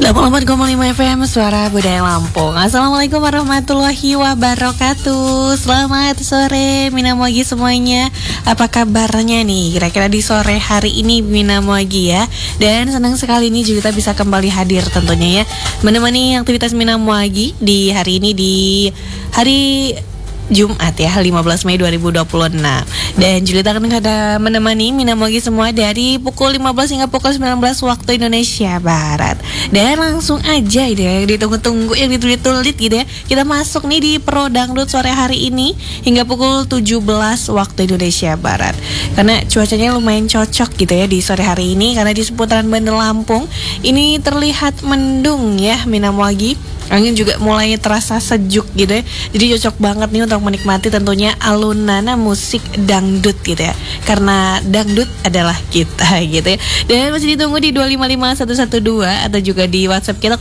88,5 FM Suara Budaya Lampung. Assalamualaikum warahmatullahi wabarakatuh. Selamat sore Minamogi semuanya. Apa kabarnya nih? Kira-kira di sore hari ini Minamogi ya. Dan senang sekali nih kita bisa kembali hadir tentunya ya, menemani aktivitas Minamogi di hari ini, di hari Jumat ya, 15 Mei 2026. Dan Julita akan ada menemani Minamogi semua dari pukul 15 hingga pukul 19 waktu Indonesia Barat. Dan langsung aja gitu ya, ditunggu-tunggu yang ditulit-tulit gitu ya, kita masuk nih di Pro Dangdut sore hari ini hingga pukul 17 waktu Indonesia Barat. Karena cuacanya lumayan cocok gitu ya di sore hari ini, karena di seputaran Bandar Lampung ini terlihat mendung ya Minamogi. Angin juga mulai terasa sejuk gitu ya. Jadi cocok banget nih untuk menikmati tentunya alunan musik dangdut gitu ya. Karena dangdut adalah kita gitu ya. Dan masih ditunggu di 255112 atau juga di WhatsApp kita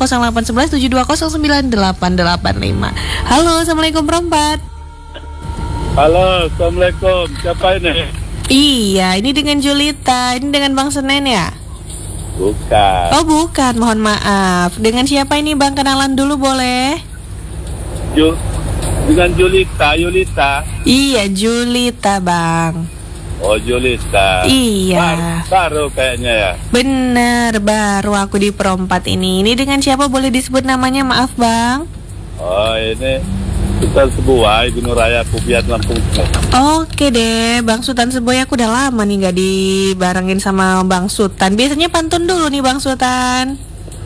081172098885. Halo, Assalamualaikum Perempat. Halo, Assalamualaikum. Siapa ini? Iya, ini dengan Julita. Ini dengan Bang Senen ya? Bukan. Oh bukan, mohon maaf. Dengan siapa ini Bang? Kenalan dulu boleh? Dengan Julita. Iya, Julita Bang. Oh, Julita. Iya. Baru kayaknya ya. Bener, baru aku di Perempat ini. Ini dengan siapa, boleh disebut namanya? Maaf Bang. Oh, ini Sultan Sebuah, Ibu Nuraya, Pubian, Lampung Tengah. Oke deh, Bang Sultan Seboy, aku udah lama nih gak dibarengin sama Bang Sultan. Biasanya pantun dulu nih Bang Sultan.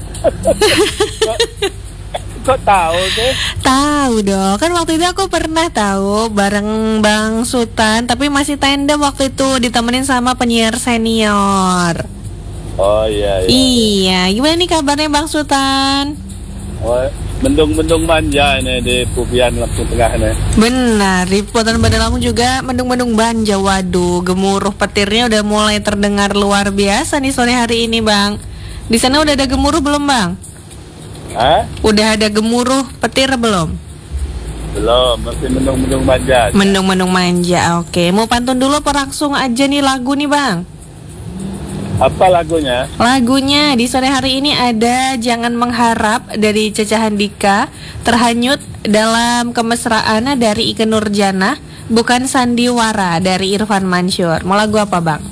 Kok tahu deh? Tahu dong, kan waktu itu aku pernah tahu bareng Bang Sultan, tapi masih tandem waktu itu ditemenin sama penyiar senior. Oh iya. Iya, gimana nih kabarnya Bang Sultan? Oh, mendung-mendung manja ini di Pubian, Lampung Tengah ini. Benar, di Pulau Bandar Lampung juga mendung-mendung manja. Waduh, gemuruh petirnya udah mulai terdengar luar biasa nih sore hari ini Bang. Di sana udah ada gemuruh belum Bang? Hah? Udah ada gemuruh petir belum? Belum, masih mendung-mendung manja. Mendung-mendung manja, oke. Mau pantun dulu apa langsung aja nih lagu nih Bang? Apa lagunya? Lagunya di sore hari ini ada Jangan Mengharap dari Caca Handika, Terhanyut dalam Kemesraan dari Ikke Nurjanah, Bukan Sandiwara dari Irfan Mansur. Mau lagu apa Bang?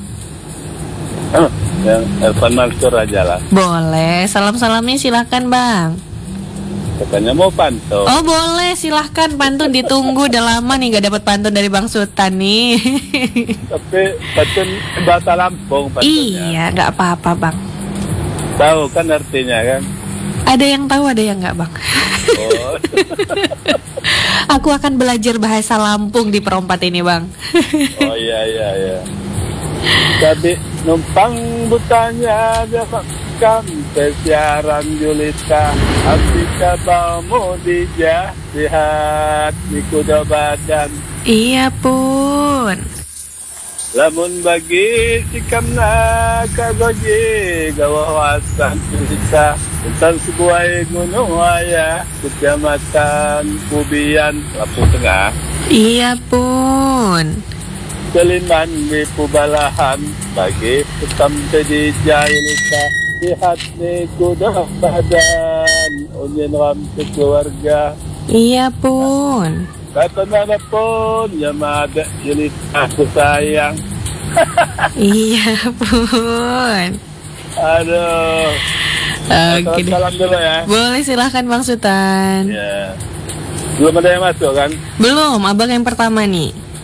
Yang Irfan Mansur aja lah. Boleh, salam-salamnya silahkan Bang. Katanya mau pantun. Oh boleh, silahkan pantun, ditunggu. Udah lama nih gak dapat pantun dari Bang Sultan nih. Tapi pantun bahasa Lampung pantunnya. Iya, gak apa-apa Bang. Tahu kan artinya kan? Ada yang tahu, ada yang gak Bang. Oh. Aku akan belajar bahasa Lampung di Perempat ini Bang. Oh iya. Tadi numpang butanya sampai siaran Julita, Afrika bamu dijah lihat di kuda badan. Iya pun. Lamun bagi sikamna kagoji gawawasan Julita tentang sebuah gunung waya kecamatan Pubian, Lampung Tengah. Iya pun. Keliman di Pubalahan bagi hitam di Julita, lihat ni kuda badan unyin ram keluarga. Iya pun. Kata mana pun yang ada Julita aku sayang. Iya pun. Aduh. Oke deh. Salam dulu ya. Boleh, silahkan Bang Sultan. Ya. Belum ada yang masuk kan? Belum, abang yang pertama nih.